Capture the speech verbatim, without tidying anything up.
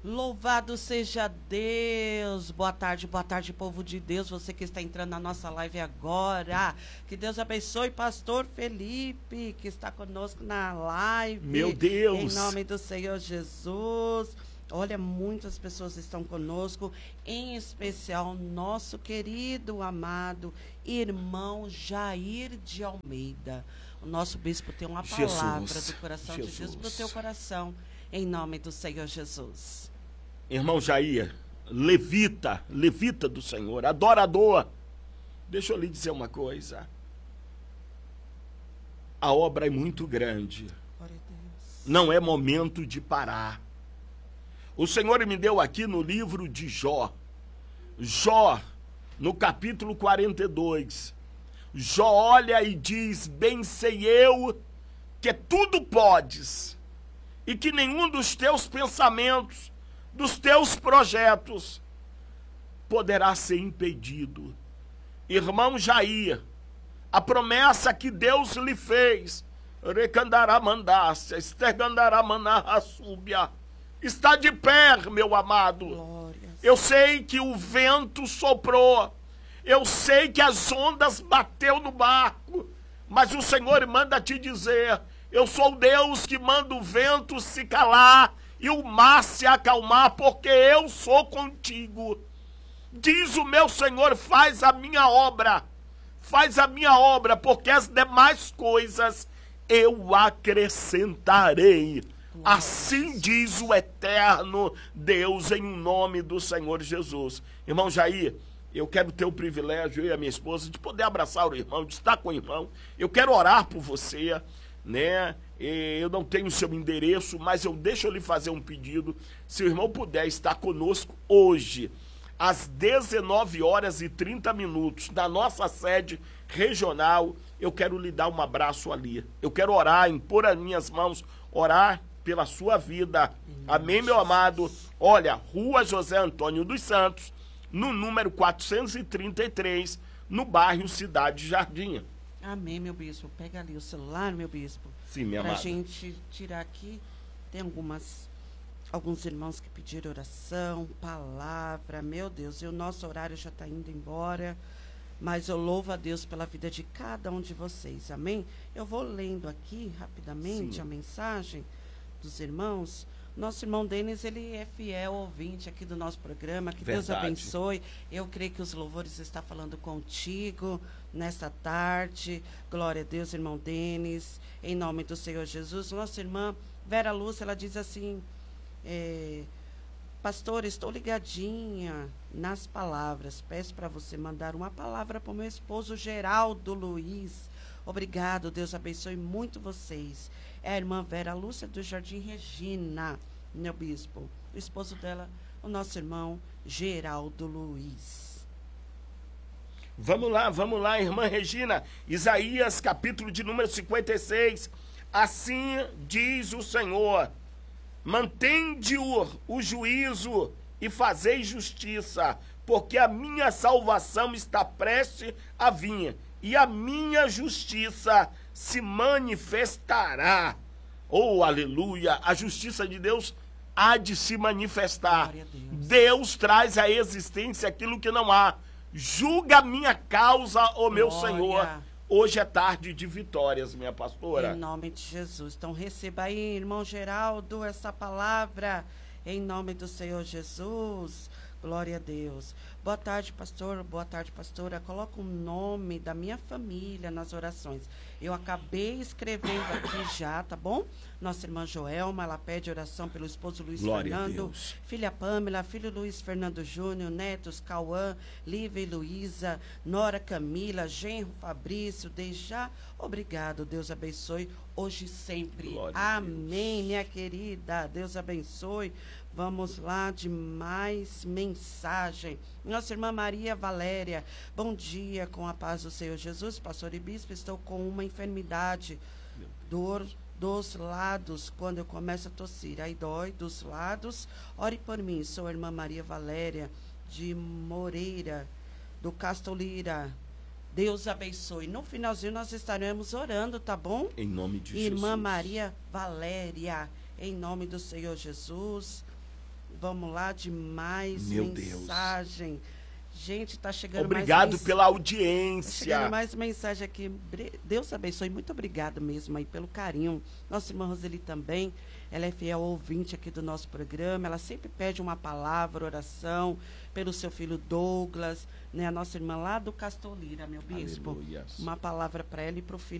Louvado seja Deus. Boa tarde, boa tarde, povo de Deus. Você que está entrando na nossa live agora. Que Deus abençoe pastor Felipe, que está conosco na live. Meu Deus. Em nome do Senhor Jesus. Olha, muitas pessoas estão conosco, em especial nosso querido, amado irmão Jair de Almeida. O nosso bispo tem uma palavra Jesus, do coração Jesus. de Deus para o teu coração, em nome do Senhor Jesus. Irmão Jair, levita, levita do Senhor, adorador. Deixa eu lhe dizer uma coisa. A obra é muito grande. Glória a Deus. Não é momento de parar. O Senhor me deu aqui no livro de Jó. Jó, no capítulo quarenta e dois. Jó olha e diz: bem sei eu que tudo podes, e que nenhum dos teus pensamentos, dos teus projetos, poderá ser impedido. Irmão Jair, a promessa que Deus lhe fez, recandaramandácia, estergandaramanahassúbia, está de pé, meu amado. Glórias. Eu sei que o vento soprou, eu sei que as ondas bateu no barco, mas o Senhor manda te dizer: eu sou Deus que manda o vento se calar e o mar se acalmar, porque eu sou contigo. Diz o meu Senhor: faz a minha obra, faz a minha obra, porque as demais coisas eu acrescentarei. Assim diz o eterno Deus, em nome do Senhor Jesus. Irmão Jair, eu quero ter o privilégio, eu e a minha esposa, de poder abraçar o irmão, de estar com o irmão. Eu quero orar por você, né? Eu não tenho o seu endereço, mas eu deixo eu lhe fazer um pedido. Se o irmão puder estar conosco hoje, às dezenove horas e trinta minutos, na nossa sede regional, eu quero lhe dar um abraço ali. Eu quero orar, impor as minhas mãos, orar pela sua vida. Amém, meu amado? Olha, Rua José Antônio dos Santos, no número quatrocentos e trinta e três, no bairro Cidade Jardim. Amém, meu bispo. Pega ali o celular, meu bispo. Sim, minha Pra amada. gente tirar aqui, tem algumas, alguns irmãos que pediram oração, palavra, meu Deus, e o nosso horário já está indo embora, mas eu louvo a Deus pela vida de cada um de vocês, amém? Eu vou lendo aqui, rapidamente, Sim. a mensagem dos irmãos. Nosso irmão Denis, ele é fiel ouvinte aqui do nosso programa, que Deus Verdade. abençoe. Eu creio que os louvores estão falando contigo nesta tarde. Glória a Deus, irmão Denis, em nome do Senhor Jesus. Nossa irmã Vera Lúcia, ela diz assim: é, pastor, estou ligadinha nas palavras, peço para você mandar uma palavra para o meu esposo Geraldo Luiz. Obrigado, Deus abençoe muito vocês. É a irmã Vera Lúcia do Jardim Regina, meu bispo. O esposo dela, o nosso irmão Geraldo Luiz. Vamos lá, vamos lá, irmã Regina. Isaías, capítulo de número cinquenta e seis. Assim diz o Senhor: mantende o, o juízo e fazei justiça, porque a minha salvação está prestes a vir, e a minha justiça se manifestará. Oh, aleluia! A justiça de Deus há de se manifestar. Glória a Deus. Deus traz à existência aquilo que não há. Julga a minha causa, ó meu Glória. Senhor. Hoje é tarde de vitórias, minha pastora. Em nome de Jesus. Então receba aí, irmão Geraldo, essa palavra, em nome do Senhor Jesus. Glória a Deus. Boa tarde, pastor. Boa tarde, pastora. Coloca o nome da minha família nas orações. Eu acabei escrevendo aqui já, tá bom? Nossa irmã Joelma, ela pede oração pelo esposo Luiz Glória a Fernando, Deus. filha Pâmela, filho Luiz Fernando Júnior, netos Cauã, Lívia e Luísa, Nora Camila, genro Fabrício, desde já. Obrigado, Deus abençoe hoje e sempre. Glória a Amém, minha querida. Deus abençoe. Vamos lá de mais mensagem. Nossa irmã Maria Valéria, bom dia, com a paz do Senhor Jesus, pastor e bispo, estou com uma enfermidade, dor dos lados, quando eu começo a tossir, aí dói dos lados, ore por mim, sou a irmã Maria Valéria, de Moreira, do Castolira. Deus abençoe. No finalzinho nós estaremos orando, tá bom? Em nome de Irmã Jesus. Maria Valéria, em nome do Senhor Jesus. Vamos lá, de mais Meu mensagem. Deus. Gente, tá chegando obrigado mais pela audiência. Tá chegando mais mensagem aqui. Deus abençoe. Muito obrigado mesmo aí pelo carinho. Nossa irmã Roseli também, ela é fiel ouvinte aqui do nosso programa. Ela sempre pede uma palavra, oração pelo seu filho Douglas, né? A nossa irmã lá do Castor Lira, meu bispo. Aleluia. Uma palavra para ela e para o filho